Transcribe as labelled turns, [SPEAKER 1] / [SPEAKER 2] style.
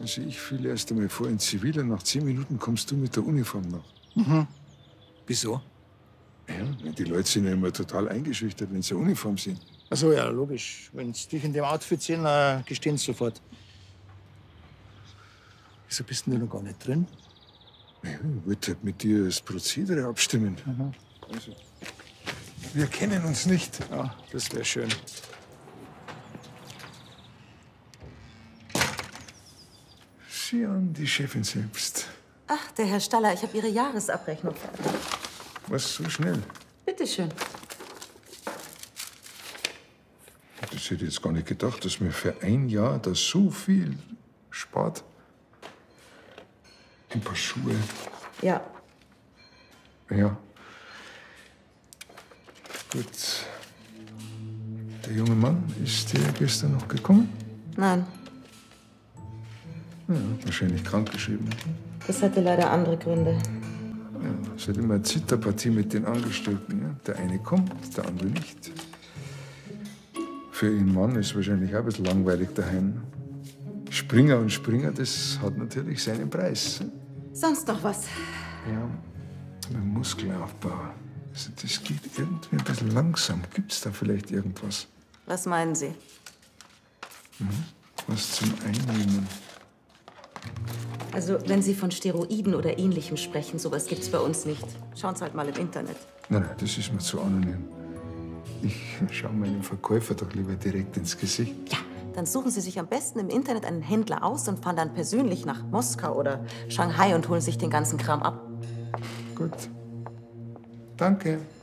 [SPEAKER 1] Also ich fühle erst einmal vor in Zivil und nach 10 Minuten kommst du mit der Uniform nach.
[SPEAKER 2] Wieso?
[SPEAKER 1] Ja, die Leute sind ja immer total eingeschüchtert, wenn sie eine Uniform sehen.
[SPEAKER 2] Ach so, ja, logisch. Wenn sie dich in dem Outfit sehen, gestehen sie sofort. Wieso bist denn du noch gar nicht drin?
[SPEAKER 1] Ja, ich wollte halt mit dir das Prozedere abstimmen. Also, wir kennen uns nicht.
[SPEAKER 2] Ja, das wäre schön.
[SPEAKER 1] Sieh an, die Chefin selbst.
[SPEAKER 3] Ach, der Herr Staller, ich habe Ihre Jahresabrechnung fertig.
[SPEAKER 1] Was, so schnell?
[SPEAKER 3] Bitte schön.
[SPEAKER 1] Das hätte ich jetzt gar nicht gedacht, dass mir für ein Jahr da so viel spart. Ein paar Schuhe.
[SPEAKER 3] Ja.
[SPEAKER 1] Ja. Gut. Der junge Mann, ist der gestern noch gekommen?
[SPEAKER 3] Nein,
[SPEAKER 1] Ja, wahrscheinlich krankgeschrieben.
[SPEAKER 3] das hatte leider andere Gründe.
[SPEAKER 1] Ja, es hat immer eine Zitterpartie mit den Angestellten. Ja? Der eine kommt, der andere nicht. Für ihren Mann ist wahrscheinlich auch ein bisschen langweilig daheim. Springer und Springer, das hat natürlich seinen Preis.
[SPEAKER 3] Sonst noch was?
[SPEAKER 1] Ja, mit Muskelaufbau. Also das geht irgendwie ein bisschen langsam. Gibt's da vielleicht irgendwas?
[SPEAKER 3] Was meinen Sie?
[SPEAKER 1] Was zum Einnehmen?
[SPEAKER 3] Also, wenn Sie von Steroiden oder Ähnlichem sprechen, sowas gibt's bei uns nicht. Schauen Sie halt mal im Internet.
[SPEAKER 1] Nein, nein, das ist mir zu anonym. Ich schaue meinem Verkäufer doch lieber direkt ins Gesicht.
[SPEAKER 3] Ja, dann suchen Sie sich am besten im Internet einen Händler aus und fahren dann persönlich nach Moskau oder Shanghai und holen sich den ganzen Kram ab.
[SPEAKER 1] Gut. Danke.